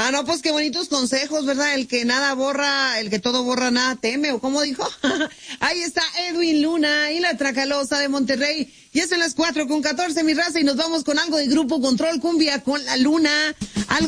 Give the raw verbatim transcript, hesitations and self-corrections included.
Ah, no, pues qué bonitos consejos, ¿verdad? El que nada borra, el que todo borra, nada teme, ¿o cómo dijo? Ahí está Edwin Luna y la Tracalosa de Monterrey. Y es en las cuatro con catorce, mi raza, y nos vamos con algo de Grupo Control Cumbia con la Luna. Algo